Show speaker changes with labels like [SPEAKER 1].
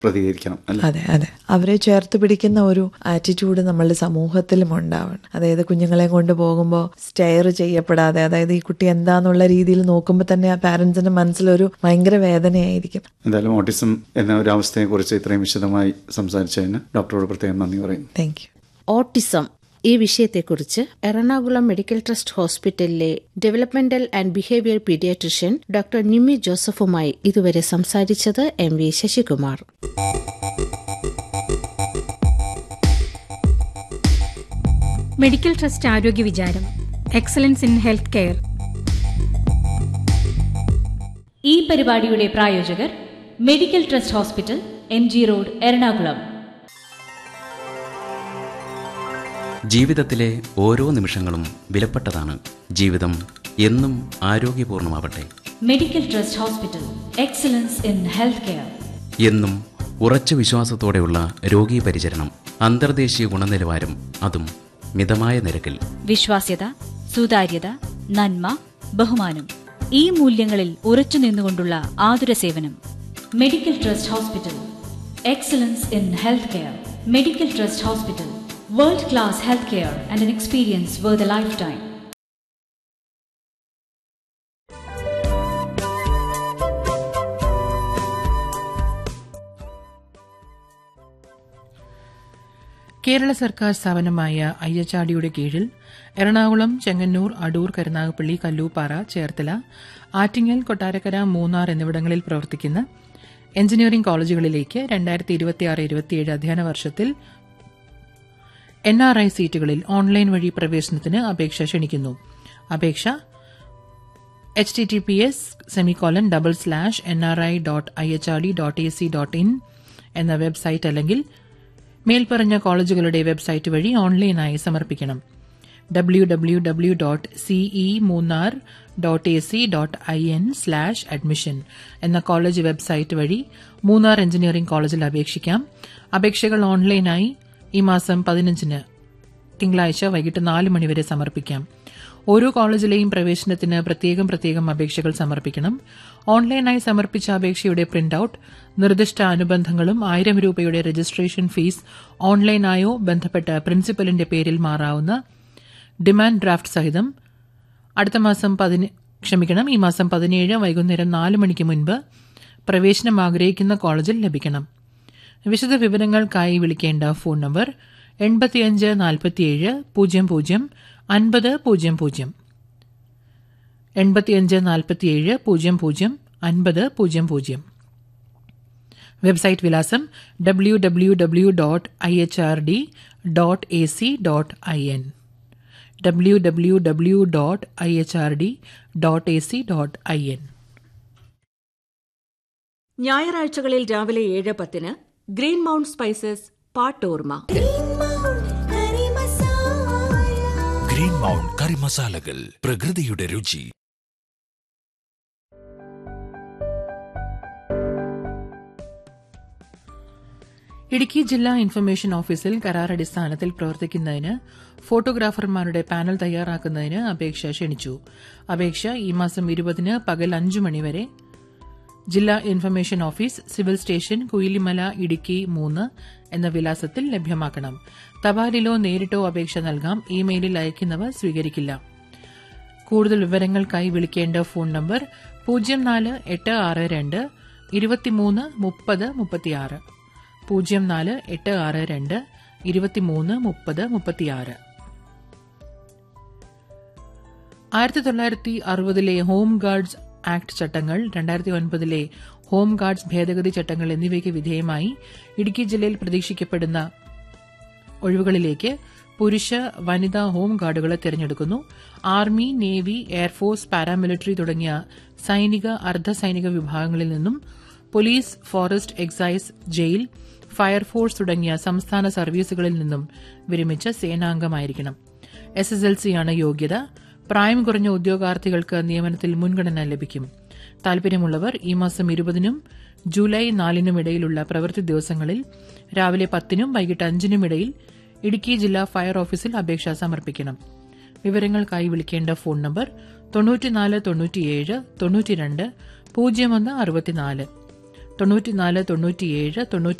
[SPEAKER 1] പ്രതികരിക്കണം.
[SPEAKER 2] അതെ അതെ, അവരെ ചേർത്ത് പിടിക്കുന്ന ഒരു ആറ്റിറ്റ്യൂഡ് നമ്മളുടെ സമൂഹത്തിലും ഉണ്ടാവണം. അതായത് കുഞ്ഞുങ്ങളെ കൊണ്ട് പോകുമ്പോൾ സ്റ്റെയർ ചെയ്യപ്പെടാതെ, അതായത് ഈ കുട്ടി എന്താന്നുള്ള രീതിയിൽ നോക്കുമ്പോൾ തന്നെ ആ പാരന്റ്സിന്റെ മനസ്സിലൊരു ഭയങ്കര വേദനയായിരിക്കും.
[SPEAKER 1] എന്തായാലും ഓട്ടിസം എന്ന ഒരു അവസ്ഥയെക്കുറിച്ച് ഇത്രയും വിശദമായി സംസാരിച്ചതിന് ഡോക്ടറോട് പ്രത്യേകം നന്ദി പറയുന്നു.
[SPEAKER 2] Thank you.
[SPEAKER 3] ഓട്ടിസം ഈ വിഷയത്തെക്കുറിച്ച് എറണാകുളം മെഡിക്കൽ ട്രസ്റ്റ് ഹോസ്പിറ്റലിലെ developmental and behaviour paediatrician doctor Nimmi ജോസഫുമായി ഇതുവരെ സംസാരിച്ചത് MV ശശികുമാർ.
[SPEAKER 4] മെഡിക്കൽ ട്രസ്റ്റ് ആരോഗ്യ വിചാരം, എക്സലൻസ് ഇൻ ഹെൽത്ത് കെയർ.
[SPEAKER 5] ഈ പരിപാടിയുടെ പ്രായോജകർ medical trust hospital, MG road, Ernakulam.
[SPEAKER 6] ജീവിതത്തിലെ ഓരോ നിമിഷങ്ങളും വിലപ്പെട്ടതാണ്. ജീവിതം എന്നും ആരോഗ്യപൂർണമാവട്ടെ.
[SPEAKER 5] Medical trust hospital, excellence in health care.
[SPEAKER 6] എന്നും ഉറച്ച വിശ്വാസത്തോടെയുള്ള രോഗീ പരിചരണം, അന്തർദേശീയ ഗുണനിലവാരം, അതും മിതമായ നിരക്കിൽ.
[SPEAKER 5] വിശ്വാസ്യത, സുതാര്യത, നന്മ, ബഹുമാനം, ഈ മൂല്യങ്ങളിൽ ഉറച്ചു നിന്നുകൊണ്ടുള്ള ആതുര സേവനം. Medical trust hospital, excellence in health care. Medical trust hospital, world class healthcare and an experience worth a lifetime.
[SPEAKER 7] Kerala സർക്കാർ സ്ഥാപനമായ IHRDയുടെ കീഴിൽ എറണാകുളം, ചെങ്ങന്നൂർ, അടൂർ, കരുനാഗപ്പള്ളി, കല്ലൂപ്പാറ, ചേർത്തല, ആറ്റിങ്ങൽ, കൊട്ടാരക്കര, മൂന്നാർ എന്നിവിടങ്ങളിൽ പ്രവർത്തിക്കുന്ന എഞ്ചിനീയറിംഗ് കോളേജുകളിലേക്ക് 2026-27 അധ്യയന വർഷത്തിൽ NRI സീറ്റുകളിൽ ഓൺലൈൻ വഴി പ്രവേശനത്തിന് അപേക്ഷ ക്ഷണിക്കുന്നു. അപേക്ഷ https://nri.ihrd.ac.in എന്ന വെബ്സൈറ്റ് അല്ലെങ്കിൽ മേൽപ്പറഞ്ഞ കോളേജുകളുടെ വെബ്സൈറ്റ് വഴി ഓൺലൈനായി സമർപ്പിക്കണം. www.ce munnar.ac.in/admission എന്ന കോളേജ് വെബ്സൈറ്റ് വഴി മൂന്നാർ എഞ്ചിനീയറിംഗ് കോളേജിൽ അപേക്ഷിക്കാം. അപേക്ഷകൾ ഓൺലൈനായി ഈ മാസം 15 തിങ്കളാഴ്ച വൈകിട്ട് 4 മണിവരെ സമർപ്പിക്കാം. ഓരോ കോളേജിലെയും പ്രവേശനത്തിന് പ്രത്യേകം അപേക്ഷകൾ സമർപ്പിക്കണം. ഓൺലൈനായി സമർപ്പിച്ച അപേക്ഷയുടെ പ്രിന്റ് ഔട്ട്, നിർദ്ദിഷ്ട അനുബന്ധങ്ങളും 1000 രൂപയുടെ രജിസ്ട്രേഷൻ ഫീസ് ഓൺലൈനായോ ബന്ധപ്പെട്ട പ്രിൻസിപ്പലിന്റെ പേരിൽ മാറാവുന്ന ഡിമാൻഡ് ഡ്രാഫ്റ്റ് സഹിതം ഈ മാസം 17 വൈകുന്നേരം 4 മണിക്ക് മുൻപ് പ്രവേശനം ആഗ്രഹിക്കുന്ന കോളേജിൽ ലഭിക്കണം. വിശദ വിവരങ്ങൾക്കായി വിളിക്കേണ്ട ഫോൺ നമ്പർ 8547 00 50 00 8547 00 50 00. വെബ്സൈറ്റ് വിലാസം www.ihrd.ac.in www.ihrd.ac.in.
[SPEAKER 8] ഞായറാഴ്ചകളിൽ രാവിലെ 7:10 green mount spices പാട്ടോർമ.
[SPEAKER 9] Green mount കറി മസാലകൾ, പ്രകൃതിയുടെ രുചി.
[SPEAKER 7] ഇടുക്കി ജില്ലാ ഇൻഫർമേഷൻ ഓഫീസിൽ കരാറടിസ്ഥാനത്തിൽ പ്രവർത്തിക്കുന്നതിന് ഫോട്ടോഗ്രാഫർമാരുടെ പാനൽ തയ്യാറാക്കുന്നതിന് അപേക്ഷ ക്ഷണിച്ചു. അപേക്ഷ ഈ മാസം 20 പകൽ 5 മണിവരെ ജില്ലാ information office, civil station, Kuilimala, Idukki 3 എന്ന വിലാസത്തിൽ ലഭ്യമാക്കണം. തപാലിലോ നേരിട്ടോ അപേക്ഷ നൽകാം. ഇമെയിലിൽ അയക്കുന്നവ സ്വീകരിക്കില്ല. കൂടുതൽ വിവരങ്ങൾക്കായി വിളിക്കേണ്ട phone number 04862 23 30 36 04862 23 30 36. 1960 home guards act ചട്ടങ്ങൾ, 2009 ഹോം ഗാർഡ്സ് ഭേദഗതി ചട്ടങ്ങൾ എന്നിവയ്ക്ക് വിധേയമായി ഇടുക്കി ജില്ലയിൽ പ്രതീക്ഷിക്കപ്പെടുന്ന ഒഴിവുകളിലേക്ക് പുരുഷ, വനിതാ home ഗാർഡുകളെ തെരഞ്ഞെടുക്കുന്നു. Army, navy, air force, paramilitary തുടങ്ങിയ സൈനിക, അർദ്ധസൈനിക വിഭാഗങ്ങളിൽ നിന്നും police, forest, excise, jail, fire force തുടങ്ങിയ സംസ്ഥാന സർവീസുകളിൽ നിന്നും വിരമിച്ച സേനാംഗമായിരിക്കണം. SSLC-യാണ് യോഗ്യത. പ്രായം കുറഞ്ഞ ഉദ്യോഗാർത്ഥികൾക്ക് നിയമനത്തിൽ മുൻഗണന ലഭിക്കും. താൽപര്യമുള്ളവർ ഈ മാസം 20 ജൂലൈ 4 ഇടയിലുള്ള പ്രവൃത്തി ദിവസങ്ങളിൽ രാവിലെ 10 വൈകിട്ട് 5 ഇടയിൽ ഇടുക്കി ജില്ലാ ഫയർ ഓഫീസിൽ അപേക്ഷ സമർപ്പിക്കണം. വിവരങ്ങൾക്കായി വിളിക്കേണ്ട ഫോൺ നമ്പർ 94 97 92 01 64 94 97 98